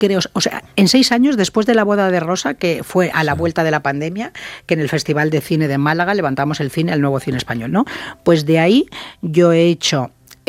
creo, o sea, en 6 años después de La boda de Rosa, que fue a la vuelta de la pandemia, que en el Festival de Cine de Málaga levantamos el cine, el nuevo cine español, ¿no? Pues de ahí yo he hecho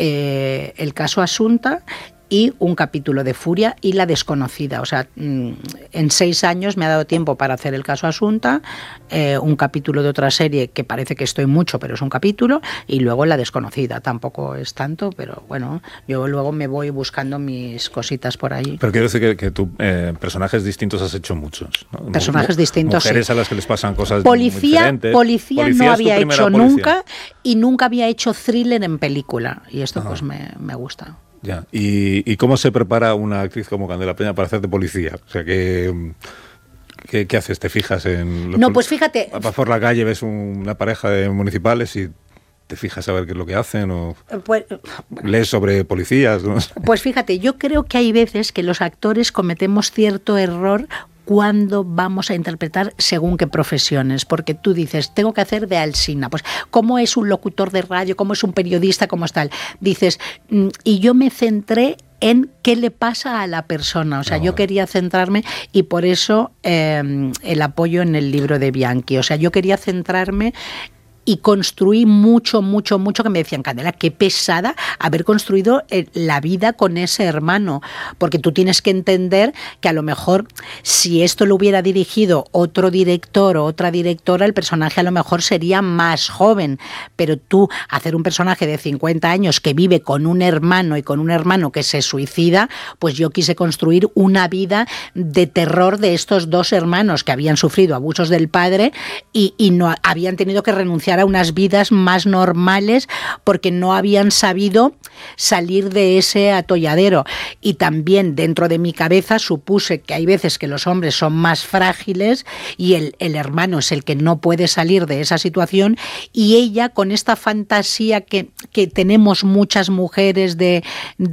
el caso Asunta y un capítulo de Furia y La desconocida. O sea, en 6 años me ha dado tiempo para hacer el caso Asunta, un capítulo de otra serie que parece que estoy mucho, pero es un capítulo, y luego La desconocida. Tampoco es tanto, pero bueno, yo luego me voy buscando mis cositas por ahí. Pero quiero decir que tú personajes distintos has hecho muchos, ¿no? Personajes distintos, mujeres sí. a las que les pasan cosas muy diferentes. Policía no había hecho nunca, y nunca había hecho thriller en película, y esto pues me gusta. Ya. ¿Y cómo se prepara una actriz como Candela Peña para hacer de policía? O sea, ¿qué haces? ¿Te fijas en...? Pues fíjate... Vas por la calle, ves una pareja de municipales y te fijas a ver qué es lo que hacen, o lees sobre policías, ¿no? Pues fíjate, yo creo que hay veces que los actores cometemos cierto error cuando vamos a interpretar según qué profesiones, porque tú dices, tengo que hacer de Alsina, pues cómo es un locutor de radio, cómo es un periodista, cómo es tal. Dices, y yo me centré en qué le pasa a la persona, o sea, yo quería centrarme, y por eso el apoyo en el libro de Bianchi, o sea, yo quería centrarme y construí mucho, que me decían, Candela, qué pesada haber construido la vida con ese hermano, porque tú tienes que entender que a lo mejor si esto lo hubiera dirigido otro director o otra directora, el personaje a lo mejor sería más joven, pero tú hacer un personaje de 50 años que vive con un hermano y con un hermano que se suicida, pues yo quise construir una vida de terror de estos dos hermanos que habían sufrido abusos del padre y no habían tenido que renunciar a unas vidas más normales porque no habían sabido salir de ese atolladero. Y también dentro de mi cabeza supuse que hay veces que los hombres son más frágiles y el hermano es el que no puede salir de esa situación, y ella, con esta fantasía que tenemos muchas mujeres de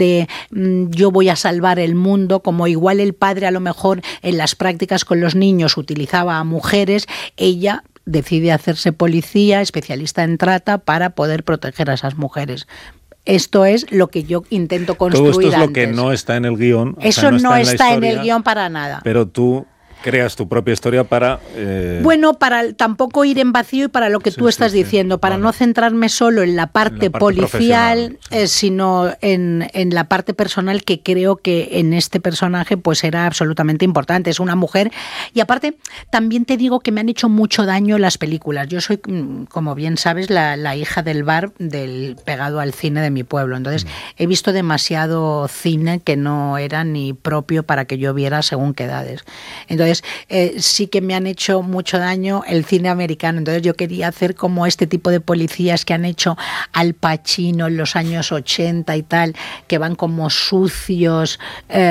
yo voy a salvar el mundo, como igual el padre a lo mejor en las prácticas con los niños utilizaba a mujeres, ella decide hacerse policía, especialista en trata, para poder proteger a esas mujeres. Esto es lo que yo intento construir. Todo esto es antes. lo que no está en el guión. Eso o sea, no está en el guión para nada. Pero tú creas tu propia historia para... Bueno, para tampoco ir en vacío y para lo que tú estás diciendo, para no centrarme solo en la parte policial, sino en la parte personal, que creo que en este personaje pues era absolutamente importante. Es una mujer, y aparte también te digo que me han hecho mucho daño las películas. Yo soy, como bien sabes, la hija del bar del pegado al cine de mi pueblo, entonces he visto demasiado cine que no era ni propio para que yo viera según qué edades. Entonces sí que me han hecho mucho daño el cine americano. Entonces yo quería hacer como este tipo de policías que han hecho Al Pacino en los años 80 y tal, que van como sucios,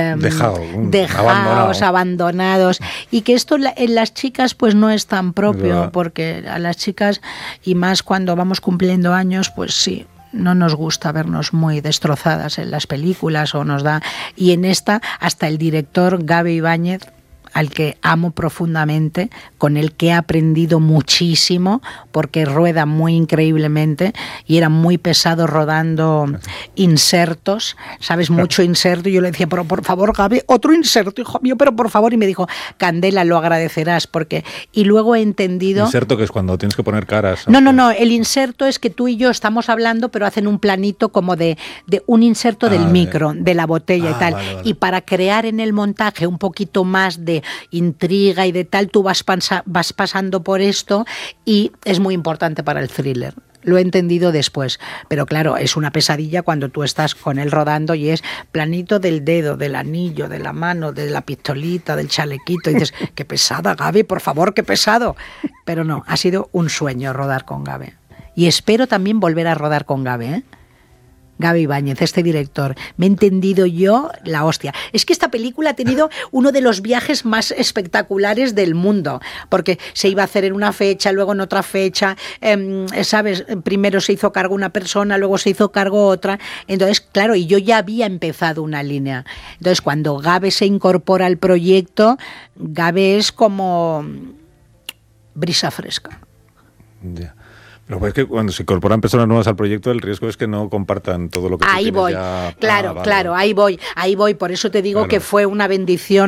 dejados, abandonados, y que esto en las chicas pues no es tan propio, porque a las chicas, y más cuando vamos cumpliendo años, pues sí, no nos gusta vernos muy destrozadas en las películas, o nos da. Y en esta, hasta el director Gabe Ibáñez, al que amo profundamente, con el que he aprendido muchísimo, porque rueda muy increíblemente, y era muy pesado rodando insertos, ¿sabes? Mucho inserto, y yo le decía, pero por favor, Gabe, otro inserto, hijo mío, pero por favor, y me dijo, Candela, lo agradecerás, porque... Y luego he entendido... ¿Inserto que es cuando tienes que poner caras? No, el inserto es que tú y yo estamos hablando, pero hacen un planito como de un inserto del micro, de la botella y tal, vale. Y para crear en el montaje un poquito más de intriga y de tal, tú vas pasando por esto, y es muy importante para el thriller. Lo he entendido después, pero claro, es una pesadilla cuando tú estás con él rodando y es planito del dedo, del anillo, de la mano, de la pistolita, del chalequito, y dices, qué pesada, Gabe, por favor, qué pesado. Pero no, ha sido un sueño rodar con Gabe, y espero también volver a rodar con Gabe, ¿eh? Gabe Ibáñez, este director, me he entendido yo la hostia. Es que esta película ha tenido uno de los viajes más espectaculares del mundo, porque se iba a hacer en una fecha, luego en otra fecha, ¿sabes? Primero se hizo cargo una persona, luego se hizo cargo otra. Entonces, claro, y yo ya había empezado una línea. Entonces, cuando Gabe se incorpora al proyecto, Gabe es como brisa fresca. Ya. Lo que es que cuando se incorporan personas nuevas al proyecto, el riesgo es que no compartan todo lo que ahí tú voy. Ya... Claro, ahí voy. Por eso te digo que fue una bendición